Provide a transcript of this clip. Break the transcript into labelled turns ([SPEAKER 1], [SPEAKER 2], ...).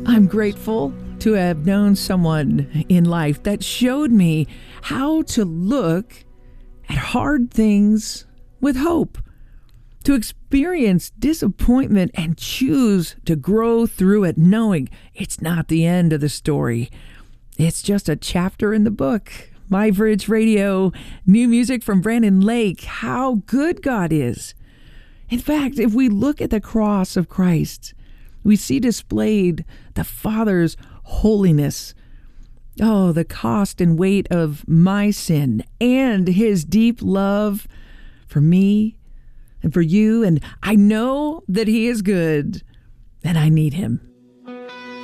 [SPEAKER 1] I'm grateful to have known someone in life that showed me how to look at hard things with hope, to experience disappointment and choose to grow through it, knowing it's not the end of the story. It's just a chapter in the book. My Bridge Radio, new music from Brandon Lake. How good God is. In fact, if we look at the cross of Christ, we see displayed the Father's holiness. Oh, the cost and weight of my sin and his deep love for me and for you. And I know that he is good and I need him.